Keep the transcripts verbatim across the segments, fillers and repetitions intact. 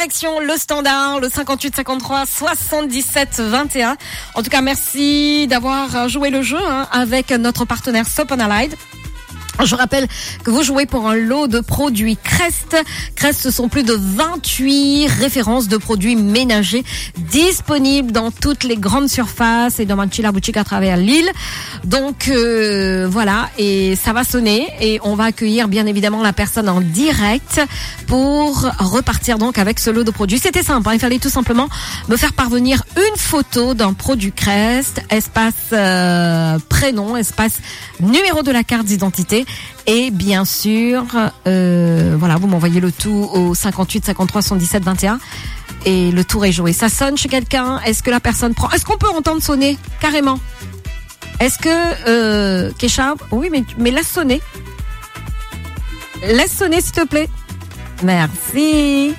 direction le standard, le cinquante-huit cinquante-trois soixante-dix-sept vingt et un. En tout cas, merci d'avoir joué le jeu hein, avec notre partenaire Soap and Allied. Je rappelle que vous jouez pour un lot de produits Crest. Crest, ce sont plus de vingt-huit références de produits ménagers disponibles dans toutes les grandes surfaces et dans Manchila Boutique à travers l'île. Donc euh, voilà, et ça va sonner et on va accueillir bien évidemment la personne en direct pour repartir donc avec ce lot de produits. C'était simple, hein, il fallait tout simplement me faire parvenir une photo d'un produit Crest, espace euh, prénom, espace numéro de la carte d'identité. Et bien sûr, euh, voilà, vous m'envoyez le tout au cinquante-huit cinquante-trois soixante-dix-sept vingt et un et le tour est joué. Ça sonne chez quelqu'un. Est-ce que la personne prend? Est-ce qu'on peut entendre sonner carrément? Est-ce que euh, Kesha? Oui, mais mais laisse sonner. Laisse sonner s'il te plaît. Merci.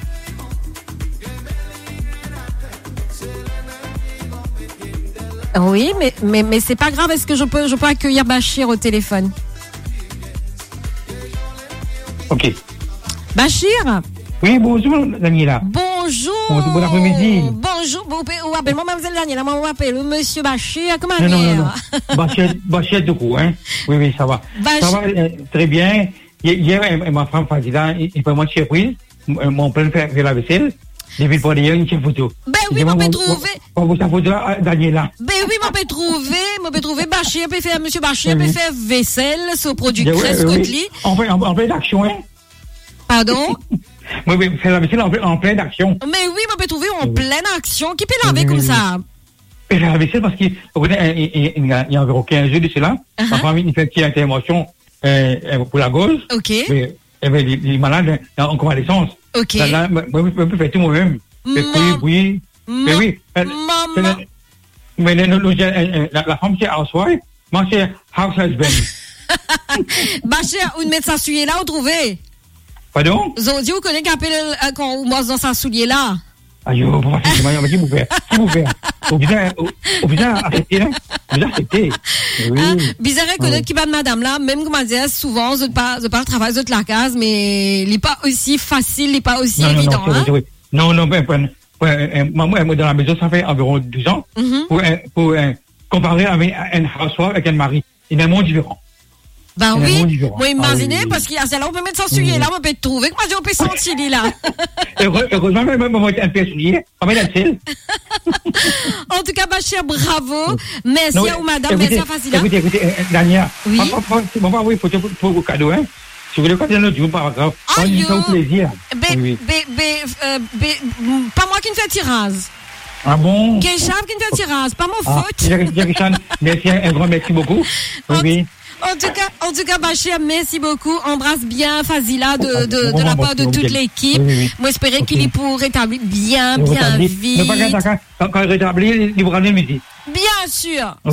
Oui, mais mais mais c'est pas grave. Est-ce que je peux je peux accueillir Bachir au téléphone? Ok. Bachir? Oui, bonjour, Daniela. Bonjour. Bonjour, bon après-midi. Bonjour. Vous appelez moi, mademoiselle Daniela. Moi, on m'appelle monsieur Bachir. Comment non, dire? Non, non, non. Bachir, Bachir de coup, hein. Oui, oui, ça va. Bachir. Ça va euh, très bien. Hier, euh, ma femme Fadila, il fait moi surprise. Mon plein fait la vaisselle. J'ai vu pour dire une photo. Ben oui, on peut trouver. On vous sa photo là, Daniela. Ben oui, on peut trouver, on peut trouver Bachir, peut faire, monsieur Bachir, peut faire vaisselle, ce produit Crest Scotly. En plein, en plein d'action, hein. Pardon? Oui, oui, faire la vaisselle en, en pleine action. Mais oui, on peut trouver en pleine action. Qui peut laver comme ça? Faire la vaisselle parce qu'il y a environ quinze jours de cela. Ma femme, il fait une petite intervention pour la gauche. Ok. Et les malades en convalescence. Ok. Là, moi, je peux faire tout moi-même. Oui, oui. Mais oui. Maman. Mais la femme, c'est housewife. Moi, c'est house husband. Bachir, une médecin souillé là, vous trouvez? Pardon? Zodi, vous connaissez qu'appelle quand on mange dans sa soulier là? Aïe, vous pouvez faire, vous pouvez faire, vous pouvez faire. Au bizarre, au bizarre, arrêtez là. Vous arrêtez. Oui. Bizarre, connaître qui va de madame là, même comme on dit souvent, je pas, je pas le travail, je te la case, mais il n'est pas aussi facile, il n'est pas aussi non, évident, non, non, hein? Oui. Non, non, ben, ben, ben, moi, moi, dans la maison, ça fait environ douze ans. Mm-hmm. Pour, pour, pour comparer avec un housewife, avec un mari. Il y a un monde différent. Ben oui, moi imaginez, ah, oui, parce qu'il y a celle-là, on peut mettre son soulier, oui. Là, on peut trouver, que moi, on peut sentir, là. Heureusement, même, on va être un peu soulier, on va être seul. En tout cas, Bachir, bravo. Merci non, à vous, madame, écoutez, merci à Fazila. Écoutez, écoutez, Dania. Oui. On va envoyer une photo pour vos cadeaux, hein. Si vous voulez pas dire notre jour, pas grave. On y fait au plaisir. Ben, ben, ben, ben, pas moi qui ne fais tirage. Ah bon? Keshav qui ne fait tirage, pas mon faute. Merci, un grand merci beaucoup. Oui. En tout cas, en tout cas, Bachir, merci beaucoup. Embrasse bien Fazila de, de, de la part de toute l'équipe. Oui, oui. Moi, j'espérais okay. qu'il est pour rétablir bien, bien vite. Quand il rétablit, il vous ramène le midi. Bien sûr.